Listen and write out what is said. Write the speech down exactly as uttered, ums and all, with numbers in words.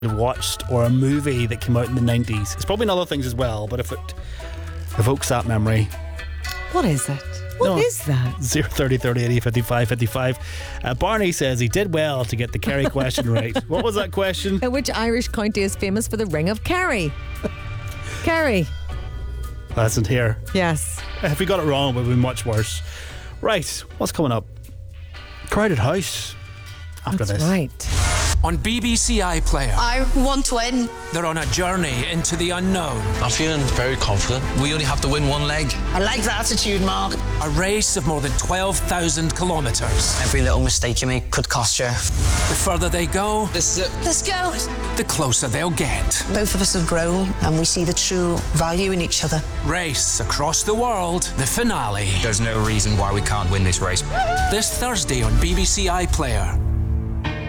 watched, or a movie that came out in the nineties. It's probably in other things as well, but if it evokes that memory. What is it? What No. is that? zero thirty thirty eighty fifty-five fifty-five. Uh, Barney says he did well to get the Kerry question right. What was that question? Uh, Which Irish county is famous for the Ring of Kerry? Kerry. That's in here. Yes. If we got it wrong, it would be much worse. Right, what's coming up? Crowded House. After That's this. right. On B B C iPlayer, I want to win. they're on a journey into the unknown. I'm feeling very confident. We only have to win one leg. I like the attitude, Mark. A race of more than twelve thousand kilometres. Every little mistake you make could cost you. The further they go, This is it. Let's go. the closer they'll get. Both of us have grown and we see the true value in each other. Race across the world, the finale. There's no reason why we can't win this race. This Thursday on B B C iPlayer.